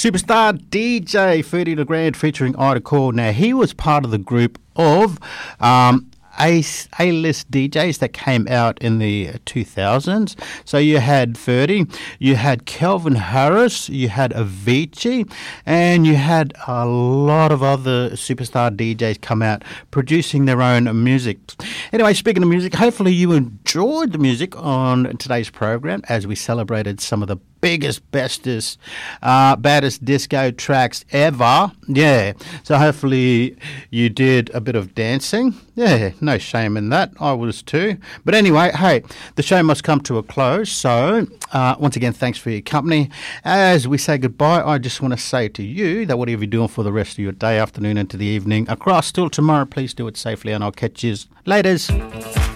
Superstar DJ Ferdy LeGrand featuring Ida Core. Now, he was part of the group of A-list DJs that came out in the 2000s. So you had Ferdy, you had Calvin Harris, you had Avicii, and you had a lot of other superstar DJs come out producing their own music. Anyway, speaking of music, hopefully you enjoyed the music on today's program as we celebrated some of the biggest, bestest, baddest disco tracks ever. Yeah. So hopefully you did a bit of dancing. Yeah, no shame in that. I was too. But anyway, hey, the show must come to a close. So once again, thanks for your company. As we say goodbye, I just want to say to you that whatever you're doing for the rest of your day, afternoon into the evening, across till tomorrow, please do it safely and I'll catch you laters.